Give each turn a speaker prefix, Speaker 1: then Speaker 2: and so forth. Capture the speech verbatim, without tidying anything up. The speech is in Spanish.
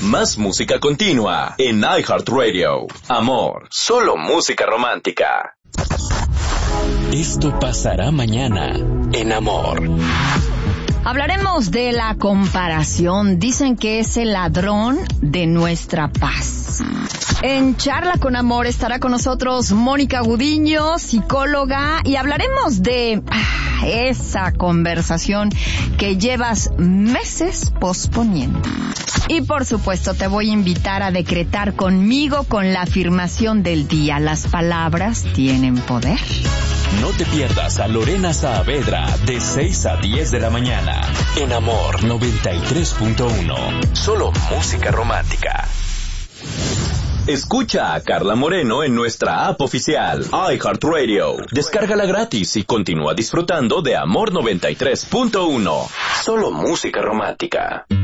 Speaker 1: Más música continua en iHeartRadio. Amor, solo música romántica.
Speaker 2: Esto pasará mañana en Amor.
Speaker 3: Hablaremos de la comparación. Dicen que es el ladrón de nuestra paz. En Charla con Amor estará con nosotros Mónica Gudiño, psicóloga, y hablaremos de ah, esa conversación que llevas meses posponiendo. Y por supuesto te voy a invitar a decretar conmigo con la afirmación del día. Las palabras tienen poder.
Speaker 2: No te pierdas a Lorena Saavedra de seis a diez de la mañana en Amor noventa y tres punto uno. Solo música romántica.
Speaker 1: Escucha a Carla Moreno en nuestra app oficial, iHeartRadio. Descárgala gratis y continúa disfrutando de Amor noventa y tres punto uno. Solo música romántica.